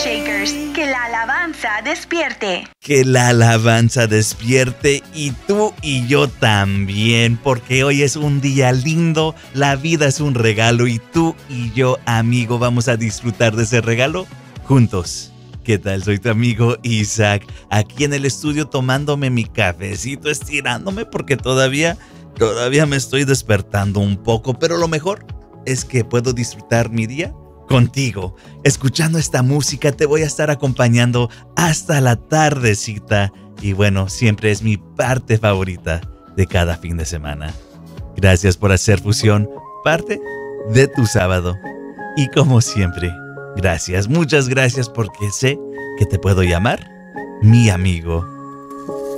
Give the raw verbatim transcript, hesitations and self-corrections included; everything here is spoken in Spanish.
Shakers, que la alabanza despierte. Que la alabanza despierte y tú y yo también, porque hoy es un día lindo, la vida es un regalo y tú y yo, amigo, vamos a disfrutar de ese regalo juntos. ¿Qué tal? Soy tu amigo Isaac, aquí en el estudio tomándome mi cafecito, estirándome porque todavía, todavía me estoy despertando un poco, pero lo mejor es que puedo disfrutar mi día contigo. Escuchando esta música te voy a estar acompañando hasta la tardecita y bueno, siempre es mi parte favorita de cada fin de semana. Gracias por hacer Fusión parte de tu sábado y como siempre, gracias, muchas gracias porque sé que te puedo llamar mi amigo.